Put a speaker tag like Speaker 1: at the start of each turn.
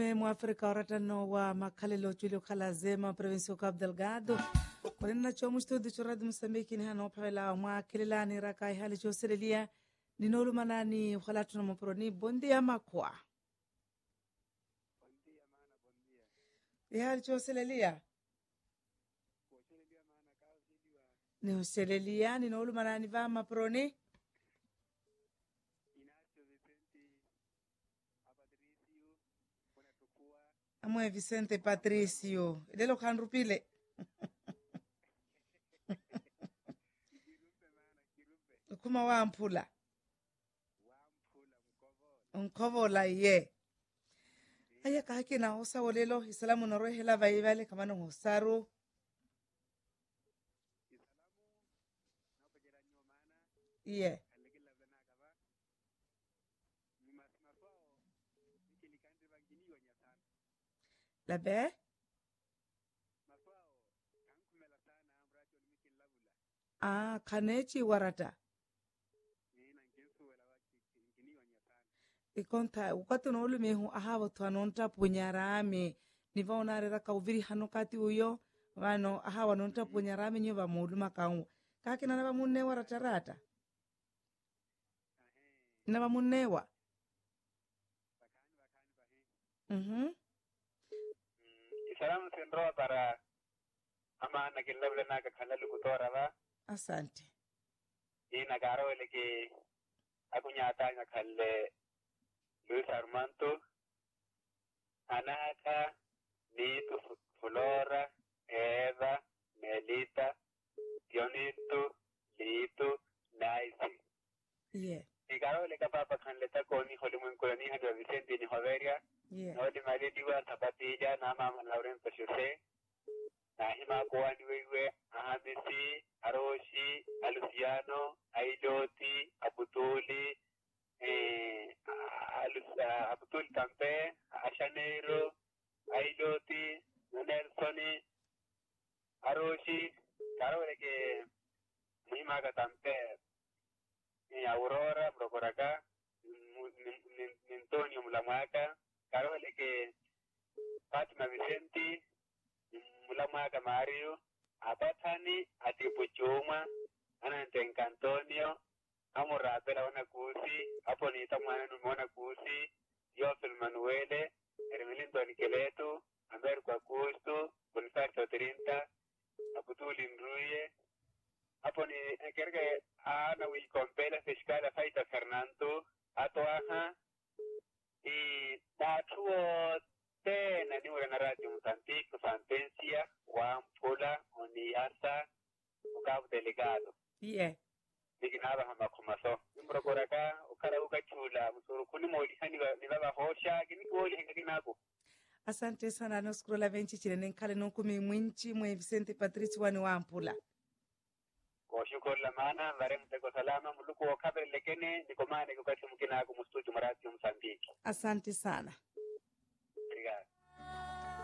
Speaker 1: Mwafrika waratano wa makhalelo chulio khala zema provinsi Cabo Delgado kwenena chomu studio choradi Mosambiki ni hano pawela mwakelelani raka ihali choselelia ninolu manani ukhalatu na moproni bondi ya makwa ihali choselelia ni uselelia ninolu manani va maproni amwe Vicente Patricio ilelo khanrupile kuma wamphula unkovola ye aya kahake na hosa wolelo isalamu norohela vaivale kamano hosaru ye labe kanechi warata ikonta ukati no lumehu ahavo twanonta punyarame nivaonarera kauviri hano kati uyo vano ahawa nonta punyarame nyo vamuluma kaungu kakina na vamunewa ratarata na vamunewa
Speaker 2: Salamu sendroa para ama nakilabla na kakhala lukutora ba.
Speaker 1: Asante.
Speaker 2: Ina garo leke aku nyata ngakhalle Luis Armando Anaka Nito Flora Eva Melita Dionito Lito Naisi.
Speaker 1: Yeah.
Speaker 2: Igaro leka papa khanle ta koni holimun koloni hado Vicente ni Hoveria.
Speaker 1: Yeah.
Speaker 2: No di mali diwa tapatija na mama Lauren Pashuse. Na hima kwani wewe Ahamisi Aroshi Aluciano Aidoti Abutuli Abutuli Campe Ashanero Aidoti Nelsoni Aroshi Karole ke hima ka Campe Aurora Procoraca Nintonio Mulamaka Karole ke Fatima Vicenti Mulamaka Mario Abatani Atipuchuma Anantenka Antonio Amorapela wana kusi Aponita mwana mwana kusi Yofel Manuele Hermelindo Nikeleto Americo Augusto Bonifacio 30 Aputuli Nruye Aponi kerge ana Wilcompela Fiscala Faita Fernando Atoaha y Tatuo tena ni ura na radio Mozambique Fantencia Wampula Oniasa Cabo Delgado
Speaker 1: Yeah.
Speaker 2: Diginaba hama kumaso Nimbro koraka ukara ukachula Musuru kuni moli hani ni baba hosha Gini kuoli henga kinako
Speaker 1: Asante sana noskrola venchi chile nenkale nokumi mwinchi mwe Vicente Patricio wani wampula
Speaker 2: Kwa shukola mana Varem teko salama Muluku wakabe lekene Nikomane kukati mkinako Mustuju marati Mozambique
Speaker 1: asante sana.
Speaker 2: Obrigado